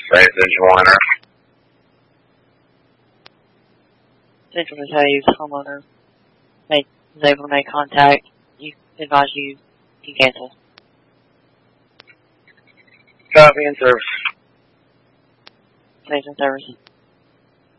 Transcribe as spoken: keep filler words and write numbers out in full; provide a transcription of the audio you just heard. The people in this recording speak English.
Say the joiner. Central to tell you the homeowner made, was able to make contact. You advise you can cancel. Copy and service. Station service.